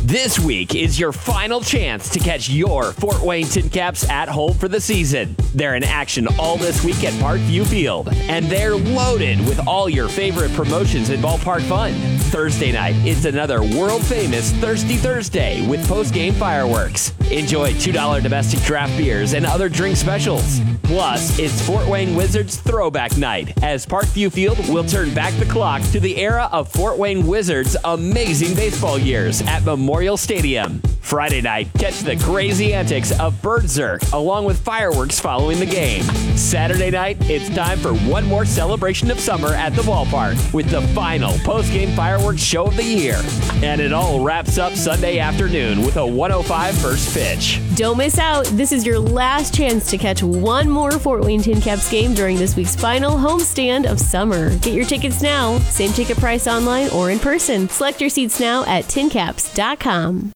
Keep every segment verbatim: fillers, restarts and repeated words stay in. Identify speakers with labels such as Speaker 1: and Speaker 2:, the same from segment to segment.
Speaker 1: This week is your final chance to catch your Fort Wayne Tin Caps at home for the season. They're in action all this week at Parkview Field, and they're loaded with all your favorite promotions and ballpark fun. Thursday night, it's another world-famous Thirsty Thursday with post-game fireworks. Enjoy two dollars domestic draft beers and other drink specials. Plus, it's Fort Wayne Wizards Throwback Night, as Parkview Field will turn back the clock to the era of Fort Wayne Wizards' amazing baseball years at Memorial Stadium. Friday night, catch the crazy antics of Birdzerk along with fireworks following the game. Saturday night, it's time for one more celebration of summer at the ballpark with the final post-game fireworks show of the year. And it all wraps up Sunday afternoon with a one oh five first pitch.
Speaker 2: Don't miss out. This is your last chance to catch one more Fort Wayne Tin Caps game during this week's final homestand of summer. Get your tickets now. Same ticket price online or in person. Select your seats now at tin caps dot com.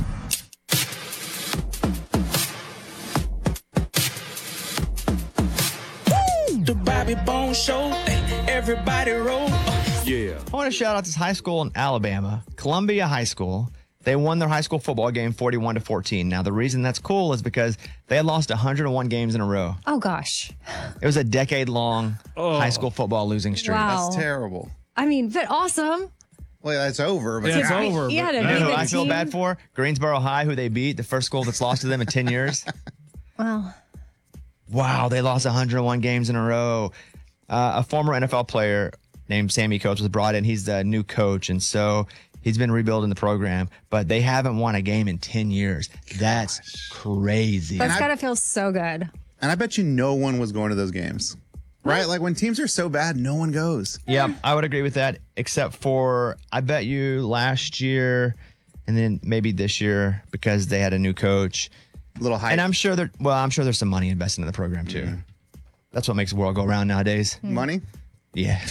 Speaker 3: The Bobby Bones Show, everybody roll.
Speaker 4: Yeah.
Speaker 5: I want to shout out this high school in Alabama, Columbia High School. They won their high school football game forty-one to fourteen. Now, the reason that's cool is because they had lost one hundred one games in a row.
Speaker 6: Oh, gosh.
Speaker 5: It was a decade-long
Speaker 4: Oh.
Speaker 5: high school football losing streak.
Speaker 6: Wow.
Speaker 7: That's terrible.
Speaker 6: I mean, but awesome.
Speaker 7: Well, that's over. But
Speaker 4: Yeah, it's
Speaker 7: yeah.
Speaker 4: over.
Speaker 6: You had
Speaker 4: but-
Speaker 6: a
Speaker 5: You know
Speaker 6: really
Speaker 5: who
Speaker 6: good
Speaker 5: I feel
Speaker 6: team.
Speaker 5: bad for? Greensboro High, who they beat, the first school that's lost to them in ten years.
Speaker 6: Wow.
Speaker 5: Wow, they lost one hundred one games in a row. Uh, a former N F L player named Sammy Coates was brought in. He's the new coach, and so he's been rebuilding the program, but they haven't won a game in ten years. That's crazy.
Speaker 6: That's
Speaker 7: I-
Speaker 6: got to feel so good.
Speaker 7: And I bet you no one was going to those games. Right? Like when teams are so bad, no one goes.
Speaker 5: Yep, I would agree with that, except for I bet you last year and then maybe this year because they had a new coach.
Speaker 7: A little hype.
Speaker 5: And I'm sure there well, I'm sure there's some money invested in the program too. That's what makes the world go round nowadays.
Speaker 7: Money?
Speaker 5: Yeah.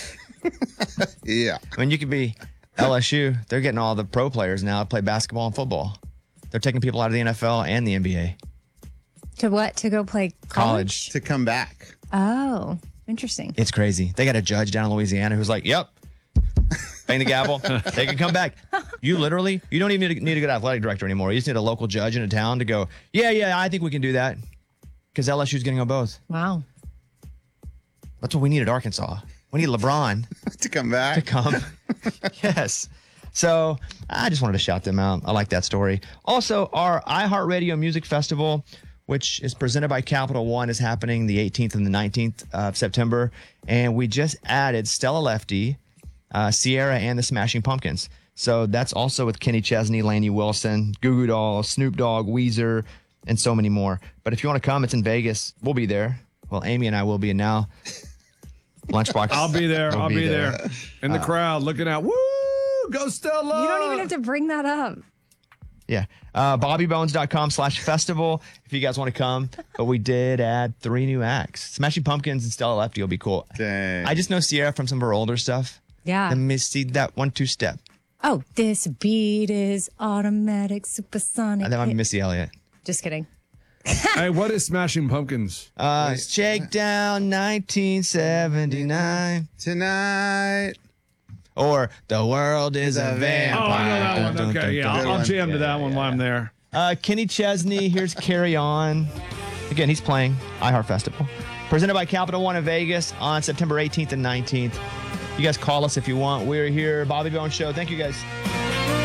Speaker 7: Yeah.
Speaker 5: I mean, you could be L S U. They're getting all the pro players now to play basketball and football. They're taking people out of the N F L and the N B A.
Speaker 6: To what? To go play college?
Speaker 7: To come back.
Speaker 6: Oh, interesting.
Speaker 5: It's crazy. They got a judge down in Louisiana who's like, yep, bang the gavel. They can come back. You literally, you don't even need, need a good athletic director anymore. You just need a local judge in a town to go, yeah, yeah, I think we can do that. Because L S U's getting them both.
Speaker 6: Wow.
Speaker 5: That's what we need at Arkansas. We need LeBron
Speaker 7: To come back.
Speaker 5: to come. Yes. So I just wanted to shout them out. I like that story. Also, our iHeartRadio Music Festival, which is presented by Capital One, is happening the eighteenth and the nineteenth of September. And we just added Stella Lefty, uh, Sierra, and the Smashing Pumpkins. So that's also with Kenny Chesney, Lainey Wilson, Goo Goo Dolls, Snoop Dogg, Weezer, and so many more. But if you want to come, it's in Vegas. We'll be there. Well, Amy and I will be. And now, Lunchbox.
Speaker 4: I'll be there.
Speaker 5: will
Speaker 4: I'll be, there. In the crowd looking out. Woo! Go Stella!
Speaker 6: You don't even have to bring that up.
Speaker 5: Yeah. Uh, BobbyBones.com slash festival if you guys want to come. But we did add three new acts. Smashing Pumpkins and Stella Lefty will be cool.
Speaker 7: Dang.
Speaker 5: I just know Sierra from some of her older stuff.
Speaker 6: Yeah.
Speaker 5: Let me see that one, two step.
Speaker 6: Oh, this beat is automatic, supersonic.
Speaker 5: That might be Missy Elliott.
Speaker 6: Just kidding.
Speaker 4: Hey, what is Smashing Pumpkins?
Speaker 5: Uh, Shakedown nineteen seventy-nine.
Speaker 7: Tonight.
Speaker 5: Or The World is a
Speaker 4: Oh, I know
Speaker 5: Vampire.
Speaker 4: that one.
Speaker 5: Dun, dun,
Speaker 4: Okay, yeah.
Speaker 5: dun,
Speaker 4: I'll,
Speaker 5: dun.
Speaker 4: I'll jam to that one while I'm there.
Speaker 5: Uh, Kenny Chesney, here's Carry On. Again, he's playing iHeart Festival. Presented by Capital One in Vegas on September eighteenth and nineteenth. You guys call us if you want. We're here, Bobby Bones Show. Thank you guys.